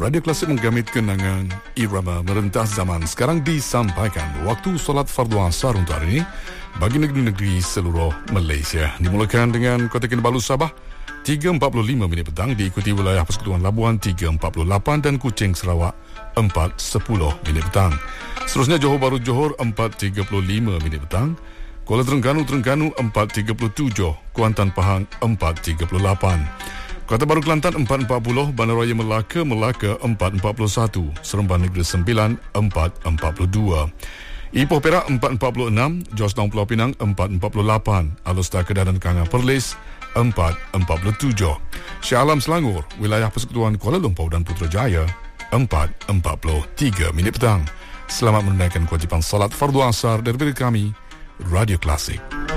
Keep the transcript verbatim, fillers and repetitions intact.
Radio Klasik menggamit kenangan irama merentas zaman. Sekarang disampaikan waktu solat fardu asar untuk hari ini bagi negeri-negeri seluruh Malaysia. Dimulakan dengan Kota Kinabalu Sabah tiga empat puluh lima minit petang, diikuti wilayah Persekutuan Labuan tiga empat puluh lapan dan Kuching Sarawak empat sepuluh minit petang. Seterusnya Johor Bahru Johor empat tiga puluh lima minit petang, Kuala Terengganu Terengganu empat tiga puluh tujuh, Kuantan Pahang empat tiga puluh lapan, Kota Baru Kelantan empat empat puluh, Bandaraya Melaka Melaka empat empat puluh satu, Seremban Negeri Sembilan empat empat puluh dua, Ipoh Perak empat empat puluh enam, Georgetown Pulau Pinang empat empat puluh lapan, Alor Kedah dan Kanga Perlis empat empat puluh tujuh, Shah Alam Selangor, wilayah Persekutuan Kuala Lumpur dan Putrajaya empat empat puluh tiga minit petang. Selamat menunaikan kewajipan salat fardu asar dari kami, Radio Klasik.